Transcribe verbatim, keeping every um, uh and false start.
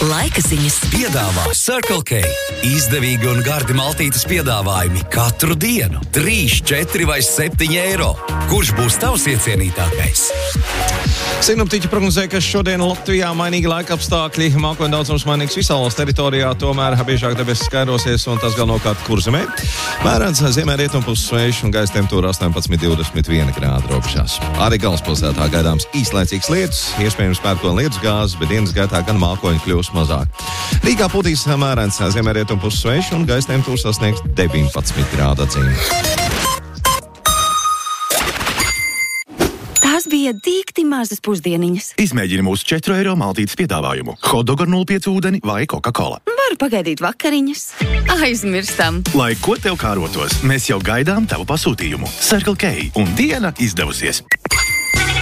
Laika ziņas piedāvā Circle K. Izdevīgi un gardi maltītes piedāvājumi katru dienu. trīs, četri vai septiņi eiro. Kurš būs tavs iecienītākais? Sinoptiķi prognozē, ka šodien Latvijā mainīgi laika apstākļi, mākoņu daudzums mainīgs visā valsts teritorijā, tomēr biežāk debesis skaidrosies un tas galvenokārt Kurzemē. Mērens ziemeļrietumpuses vējš un gaisa temperatūra astoņpadsmit līdz divdesmit viena grāda robežās. Arī galvaspilsētā gaidāms īslaicīgs lietus, iespējams pērkona lietus gāzes, bet dienas gaitā gan mākoņi kļūs mazāk. Rīgā putīs mērens ziemeļrietumpuses vējš un gaisa temperatūra sasniegs deviņpadsmit grādu atzīmi. Tās bija dīkti mazas pusdieniņas. Izmēģini mūsu četru eiro maltītes piedāvājumu. Hotdog ar nulle pieci ūdeni vai Coca-Cola. Varu pagaidīt vakariņas. Aizmirstam. Lai ko tev kārotos, mēs jau gaidām tavu pasūtījumu. Circle K un diena izdevusies.